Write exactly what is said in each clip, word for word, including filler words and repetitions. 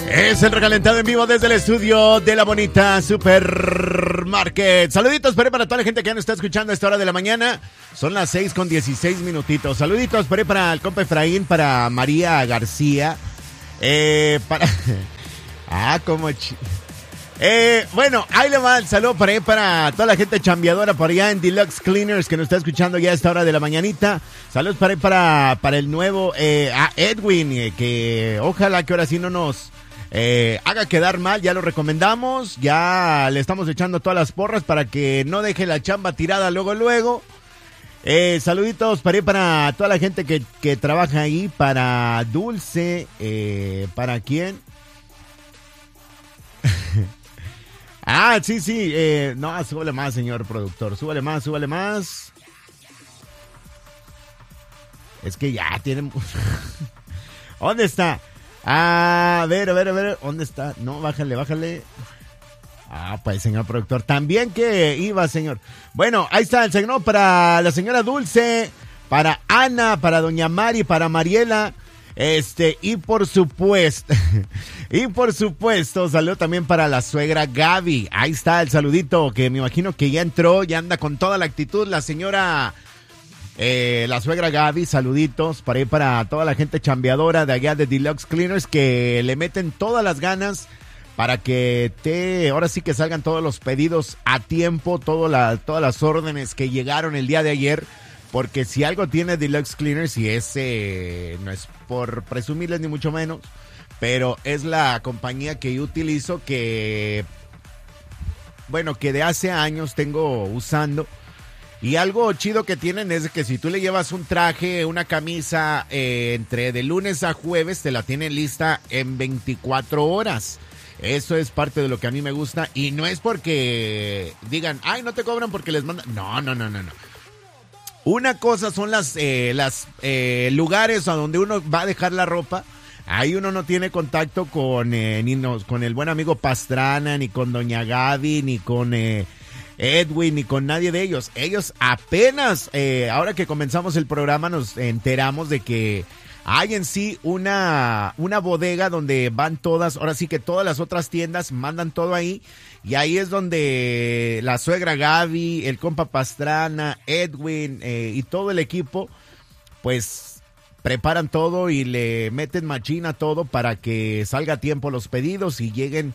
Es el recalentado en vivo desde el estudio de La Bonita Supermarket. Saluditos por ahí para toda la gente que ya nos está escuchando a esta hora de la mañana. Son las seis con dieciséis minutitos. Saluditos por ahí para el compa Efraín, para María García. Eh, para... ah, como... Ch... Eh, bueno, ahí le va el saludo por ahí para toda la gente chambeadora por allá en Deluxe Cleaners que nos está escuchando ya a esta hora de la mañanita. Saludos para ahí para, para el nuevo eh, a Edwin, eh, que ojalá que ahora sí no nos eh, haga quedar mal. Ya lo recomendamos, ya le estamos echando todas las porras para que no deje la chamba tirada luego, luego. Eh, saluditos para ahí para toda la gente que, que trabaja ahí, para Dulce, eh, ¿para quién? Ah, sí, sí, eh, no, súbele más, señor productor, súbele más, súbele más. Es que ya tienen... ¿Dónde está? Ah, a ver, a ver, a ver, ¿dónde está? No, bájale, bájale. Ah, pues, señor productor, también que iba, señor. Bueno, ahí está el segmento para la señora Dulce, para Ana, para doña Mari, para Mariela. Este, y por supuesto, y por supuesto, saludo también para la suegra Gaby. Ahí está el saludito, que me imagino que ya entró, ya anda con toda la actitud la señora, eh, la suegra Gaby. Saluditos para, para toda la gente chambeadora de allá de Deluxe Cleaners que le meten todas las ganas para que te, ahora sí que salgan todos los pedidos a tiempo, todo la, todas las órdenes que llegaron el día de ayer. Porque si algo tiene Deluxe Cleaners, y ese no es por presumirles ni mucho menos, pero es la compañía que yo utilizo, que, bueno, que de hace años tengo usando. Y algo chido que tienen es que si tú le llevas un traje, una camisa, eh, entre de lunes a jueves, te la tienen lista en veinticuatro horas. Eso es parte de lo que a mí me gusta. Y no es porque digan, ay, no te cobran porque les mandan. No, no, no, no, no. Una cosa son las, eh, las eh, lugares a donde uno va a dejar la ropa. Ahí uno no tiene contacto con, eh, ni nos, con el buen amigo Pastrana, ni con doña Gaby, ni con eh, Edwin, ni con nadie de ellos. Ellos apenas, eh, ahora que comenzamos el programa, nos enteramos de que hay en sí una, una bodega donde van todas, ahora sí que todas las otras tiendas mandan todo ahí. Y ahí es donde la suegra Gaby, el compa Pastrana, Edwin eh, y todo el equipo, pues preparan todo y le meten machina todo para que salga a tiempo los pedidos y lleguen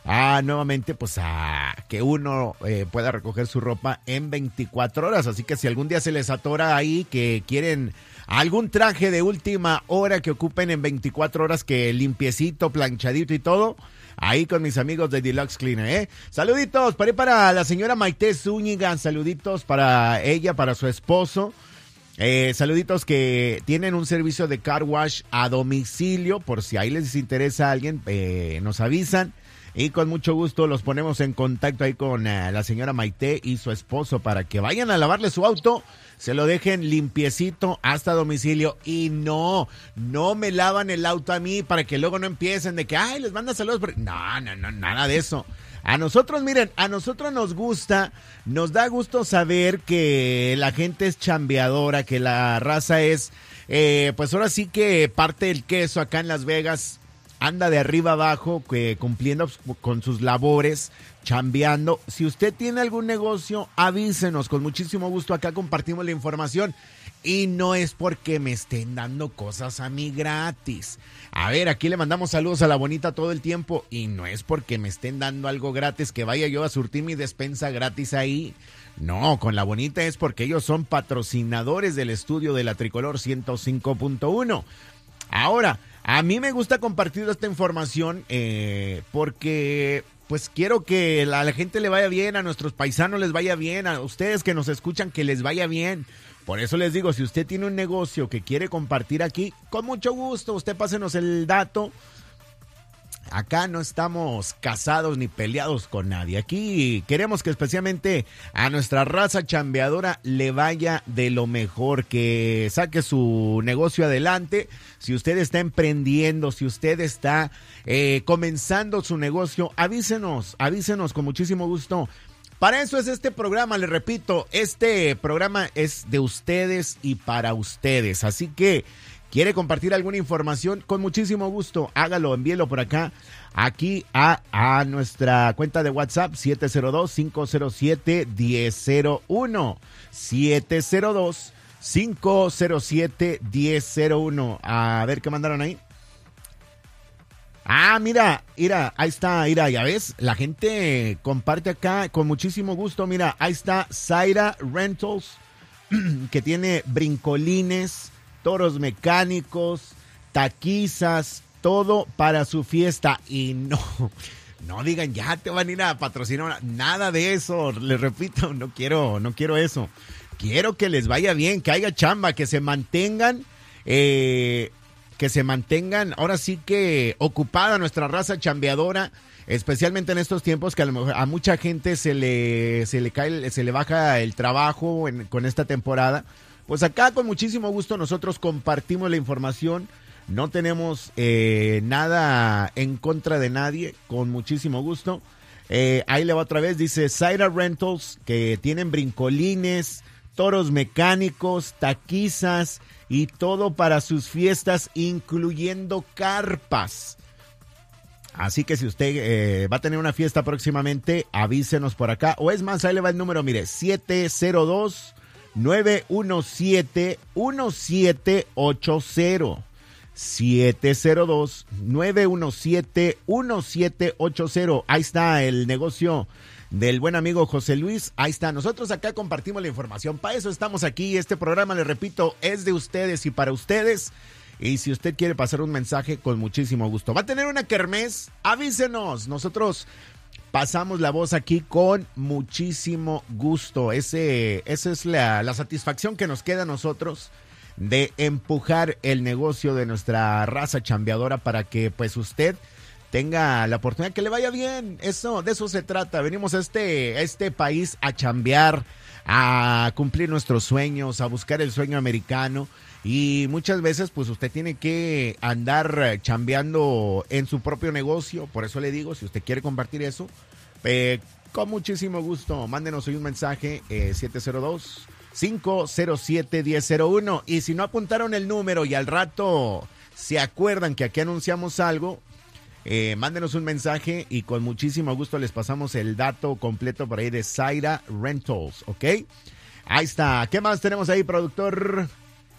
a nuevamente pues a que uno eh, pueda recoger su ropa en veinticuatro horas. Así que si algún día se les atora ahí que quieren algún traje de última hora que ocupen en veinticuatro horas, que limpiecito, planchadito y todo, ahí con mis amigos de Deluxe Cleaner, ¿eh? Saluditos para, para la señora Maite Zúñiga, saluditos para ella, para su esposo. Eh, saluditos que tienen un servicio de car wash a domicilio, por si ahí les interesa a alguien, eh, nos avisan. Y con mucho gusto los ponemos en contacto ahí con uh, la señora Maite y su esposo para que vayan a lavarle su auto, se lo dejen limpiecito hasta domicilio. Y no, no me lavan el auto a mí para que luego no empiecen de que, ay, les manda saludos. No, no, no, nada de eso. A nosotros, miren, a nosotros nos gusta, nos da gusto saber que la gente es chambeadora, que la raza es, eh, pues ahora sí que parte del queso acá en Las Vegas. Anda de arriba abajo, que cumpliendo con sus labores, chambeando. Si usted tiene algún negocio, avísenos, con muchísimo gusto acá compartimos la información. Y no es porque me estén dando cosas a mí gratis. A ver, aquí le mandamos saludos a la bonita todo el tiempo, y no es porque me estén dando algo gratis que vaya yo a surtir mi despensa gratis ahí. No, con la bonita es porque ellos son patrocinadores del estudio de la Tricolor ciento cinco punto uno. Ahora, a mí me gusta compartir esta información eh, porque pues quiero que a la gente le vaya bien, a nuestros paisanos les vaya bien, a ustedes que nos escuchan que les vaya bien. Por eso les digo, si usted tiene un negocio que quiere compartir aquí, con mucho gusto, usted pásenos el dato. Acá no estamos casados ni peleados con nadie. Aquí queremos que especialmente a nuestra raza chambeadora le vaya de lo mejor, que saque su negocio adelante. Si usted está emprendiendo, si usted está eh, comenzando su negocio, avísenos, avísenos con muchísimo gusto. Para eso es este programa, les repito, este programa es de ustedes y para ustedes. Así que ¿Quiere compartir alguna información? Con muchísimo gusto, hágalo, envíelo por acá, aquí a, a nuestra cuenta de WhatsApp, siete cero dos, cinco cero siete, uno cero cero uno. siete cero dos, cinco cero siete, uno cero cero uno. A ver qué mandaron ahí. Ah, mira, mira, ahí está, mira, ya ves, la gente comparte acá con muchísimo gusto. Mira, ahí está Zaira Rentals, que tiene brincolines, toros mecánicos, taquizas, todo para su fiesta. Y no, no digan, ya te van a ir a patrocinar, nada de eso. Les repito, no quiero, no quiero eso. Quiero que les vaya bien, que haya chamba, que se mantengan, eh, que se mantengan, ahora sí que ocupada nuestra raza chambeadora, especialmente en estos tiempos que a, lo mejor a mucha gente se le, se le cae, se le baja el trabajo en, con esta temporada. Pues acá con muchísimo gusto nosotros compartimos la información, no tenemos eh, nada en contra de nadie, con muchísimo gusto. Eh, ahí le va otra vez, dice Zaira Rentals, que tienen brincolines, toros mecánicos, taquizas y todo para sus fiestas, incluyendo carpas. Así que si usted eh, va a tener una fiesta próximamente, avísenos por acá. O es más, ahí le va el número, mire, siete cero dos, nueve uno siete, uno siete ocho cero. siete cero dos, nueve uno siete, uno siete ocho cero. Ahí está el negocio del buen amigo José Luis. Ahí está, nosotros acá compartimos la información, para eso estamos aquí. Este programa, les repito, es de ustedes y para ustedes. Y si usted quiere pasar un mensaje, con muchísimo gusto. ¿Va a tener una kermés? Avísenos, nosotros pasamos la voz aquí con muchísimo gusto. Ese, esa es la, la satisfacción que nos queda a nosotros de empujar el negocio de nuestra raza chambeadora para que pues usted tenga la oportunidad que le vaya bien. Eso, de eso se trata. Venimos a este, a este país a chambear, a cumplir nuestros sueños, a buscar el sueño americano. Y muchas veces pues usted tiene que andar chambeando en su propio negocio. Por eso le digo, si usted quiere compartir eso, eh, con muchísimo gusto, mándenos hoy un mensaje, eh, siete cero dos, cinco cero siete, uno cero cero uno. Y si no apuntaron el número y al rato se acuerdan que aquí anunciamos algo, eh, mándenos un mensaje y con muchísimo gusto les pasamos el dato completo por ahí de Zaira Rentals, ¿ok? Ahí está. ¿Qué más tenemos ahí, productor?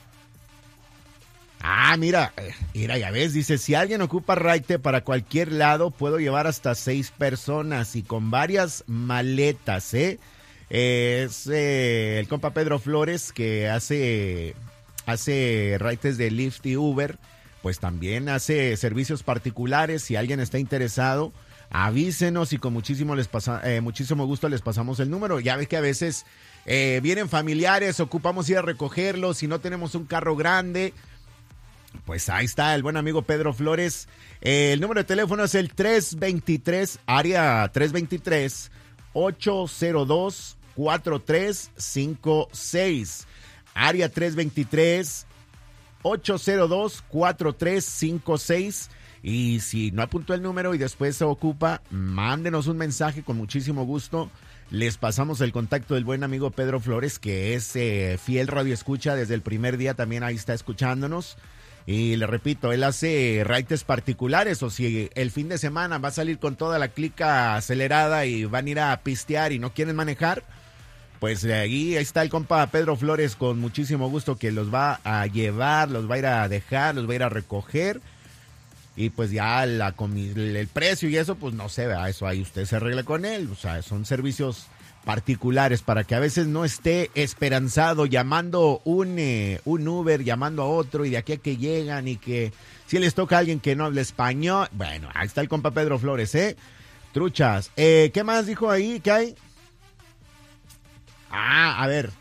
Ah, mira, mira, ya ves, dice, si alguien ocupa raite para cualquier lado, puedo llevar hasta seis personas y con varias maletas, ¿eh? Es eh, el compa Pedro Flores, que hace, hace raites de Lyft y Uber, pues también hace servicios particulares. Si alguien está interesado, avísenos y con muchísimo, les pasa, eh, muchísimo gusto les pasamos el número. Ya ves que a veces eh, vienen familiares, ocupamos ir a recogerlos, si no tenemos un carro grande, pues ahí está el buen amigo Pedro Flores. Eh, el número de teléfono es el tres veintitrés, área tres veintitrés, ocho cero dos, cuatro tres cinco seis. Área tres veintitrés, ocho cero dos, cuatro tres cinco seis. Y si no apuntó el número y después se ocupa, mándenos un mensaje, con muchísimo gusto. Les pasamos el contacto del buen amigo Pedro Flores, que es eh, fiel radioescucha desde el primer día, también ahí está escuchándonos. Y le repito, él hace raites particulares, o si el fin de semana va a salir con toda la clica acelerada y van a ir a pistear y no quieren manejar, pues ahí está el compa Pedro Flores con muchísimo gusto, que los va a llevar, los va a ir a dejar, los va a ir a recoger. Y pues ya la el precio y eso, pues no sé, ¿verdad? Eso ahí usted se arregla con él. O sea, son servicios particulares para que a veces no esté esperanzado llamando un, eh, un Uber, llamando a otro, y de aquí a que llegan y que si les toca a alguien que no habla español. Bueno, ahí está el compa Pedro Flores, ¿eh? Truchas. Eh, ¿Qué más dijo ahí? ¿Qué hay? Ah, a ver.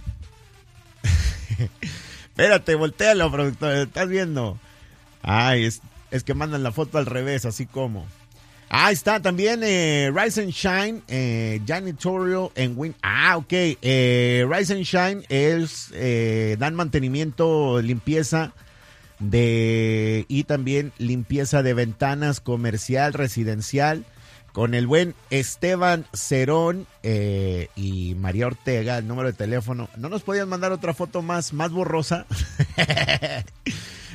Espérate, voltealo, productor. ¿Estás viendo? Ay, es, es que mandan la foto al revés, así como. Ah, está también eh, Rise and Shine, eh, Janitorial en Win. Ah, ok. Eh, Rise and Shine es, eh, dan mantenimiento, limpieza de y también limpieza de ventanas comercial, residencial, con el buen Esteban Cerón eh, y María Ortega. El número de teléfono. ¿No nos podían mandar otra foto más, más borrosa?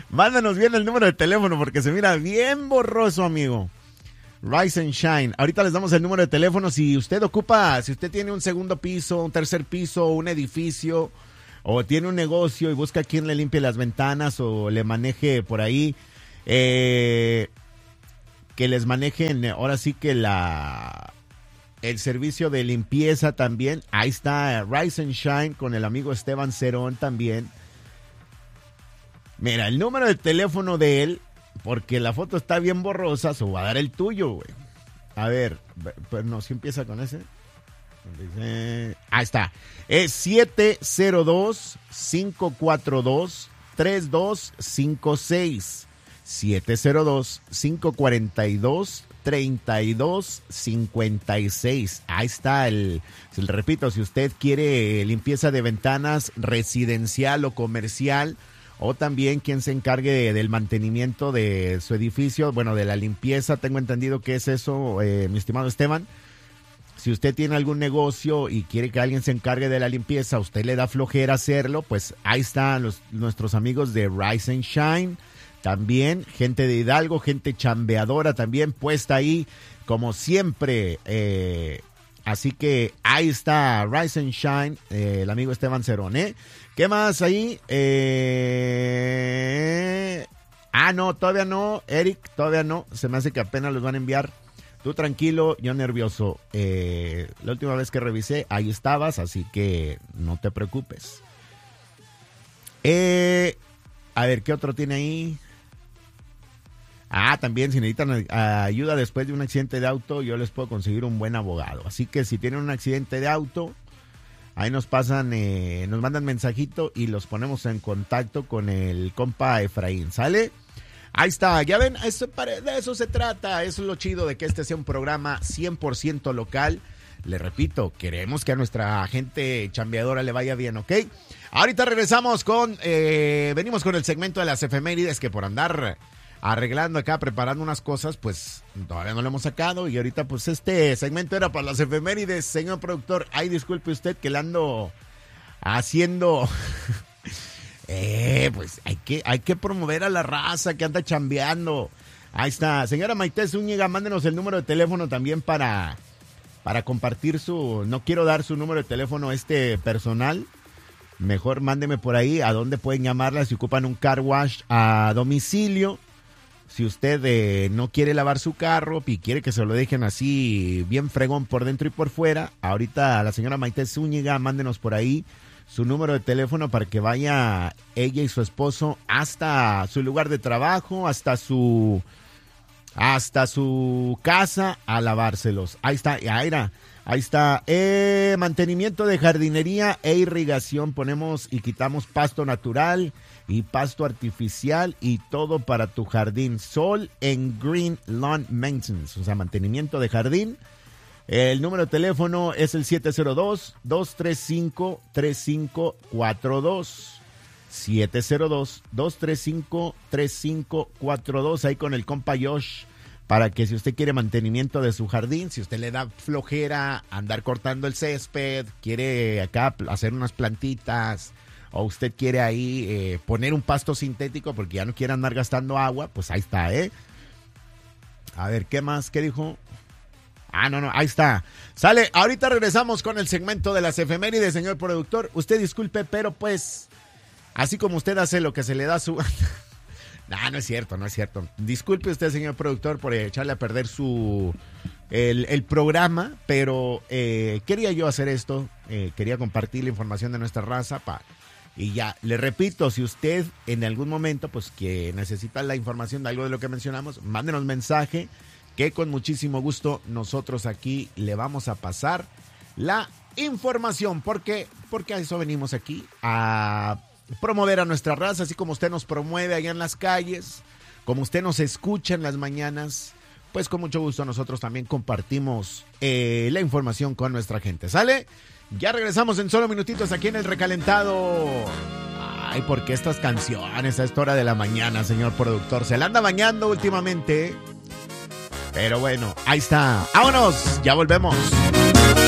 Mándanos bien el número de teléfono porque se mira bien borroso, amigo. Rise and Shine. Ahorita les damos el número de teléfono. Si usted ocupa, si usted tiene un segundo piso, un tercer piso, un edificio, o tiene un negocio y busca quien le limpie las ventanas o le maneje por ahí, eh, que les manejen ahora sí que la el servicio de limpieza también. Ahí está Rise and Shine con el amigo Esteban Cerón también. Mira, el número de teléfono de él, porque la foto está bien borrosa, se va a dar el tuyo, güey. A ver, pues no, si empieza con ese. Dice, ahí está. Es siete cero dos, cinco cuatro dos, tres dos cinco seis. siete cero dos, cinco cuatro dos, tres dos cinco seis. Ahí está el, se le repito, si usted quiere limpieza de ventanas residencial o comercial, o también quien se encargue del mantenimiento de su edificio, bueno, de la limpieza, tengo entendido que es eso, eh, mi estimado Esteban. Si usted tiene algún negocio y quiere que alguien se encargue de la limpieza, a usted le da flojera hacerlo, pues ahí están los, nuestros amigos de Rise and Shine. También gente de Hidalgo, gente chambeadora también puesta ahí, como siempre. Eh, así que ahí está Rise and Shine, eh, el amigo Esteban Cerón, ¿eh? ¿Qué más ahí? Eh... Ah, no, todavía no, Eric, todavía no. Se me hace que apenas los van a enviar. Tú tranquilo, yo nervioso. Eh, la última vez que revisé, ahí estabas, así que no te preocupes. Eh, a ver, ¿qué otro tiene ahí? Ah, también si necesitan ayuda después de un accidente de auto, yo les puedo conseguir un buen abogado. Así que si tienen un accidente de auto, ahí nos pasan, eh, nos mandan mensajito y los ponemos en contacto con el compa Efraín, ¿sale? Ahí está, ya ven, eso, de eso se trata, eso es lo chido de que este sea un programa cien por ciento local. Le repito, queremos que a nuestra gente chambeadora le vaya bien, ¿ok? Ahorita regresamos con, eh, venimos con el segmento de las efemérides, que por andar arreglando acá, preparando unas cosas, pues todavía no lo hemos sacado. Y ahorita pues este segmento era para las efemérides, señor productor. Ay, disculpe usted que le ando haciendo... eh, pues hay que, hay que promover a la raza que anda chambeando. Ahí está, señora Maite Zúñiga, mándenos el número de teléfono también para, para compartir su... No quiero dar su número de teléfono este personal. Mejor mándeme por ahí a dónde pueden llamarla si ocupan un car wash a domicilio. Si usted eh, no quiere lavar su carro y quiere que se lo dejen así bien fregón por dentro y por fuera, ahorita a la señora Maite Zúñiga, mándenos por ahí su número de teléfono para que vaya ella y su esposo hasta su lugar de trabajo, hasta su hasta su casa a lavárselos. Ahí está, Aira, ahí está. Eh, mantenimiento de jardinería e irrigación, ponemos y quitamos pasto natural y pasto artificial y todo para tu jardín. Sol en Green Lawn Maintenance, o sea, mantenimiento de jardín. El número de teléfono es el siete cero dos, dos tres cinco, tres cinco cuatro dos. siete cero dos, dos tres cinco, tres cinco cuatro dos. Ahí con el compa Josh, para que si usted quiere mantenimiento de su jardín, si usted le da flojera andar cortando el césped, quiere acá hacer unas plantitas, o usted quiere ahí eh, poner un pasto sintético porque ya no quiere andar gastando agua, pues ahí está, ¿eh? A ver, ¿qué más? ¿Qué dijo? Ah, no, no, ahí está. Sale, ahorita regresamos con el segmento de las efemérides, señor productor. Usted disculpe, pero pues, así como usted hace lo que se le da su... No, no es cierto, no es cierto. Disculpe usted, señor productor, por echarle a perder su... El, el programa, pero eh, quería yo hacer esto, eh, quería compartir la información de nuestra raza para... Y ya, le repito, si usted en algún momento, pues que necesita la información de algo de lo que mencionamos, mándenos mensaje, que con muchísimo gusto nosotros aquí le vamos a pasar la información. ¿Por qué? Porque a eso venimos aquí, a promover a nuestra raza, así como usted nos promueve allá en las calles, como usted nos escucha en las mañanas, pues con mucho gusto nosotros también compartimos eh, la información con nuestra gente. ¿Sale? Ya regresamos en solo minutitos aquí en El Recalentado. Ay, ¿por qué estas canciones a esta hora de la mañana, señor productor? Se la anda bañando últimamente. Pero bueno, ahí está. ¡Vámonos! Ya volvemos.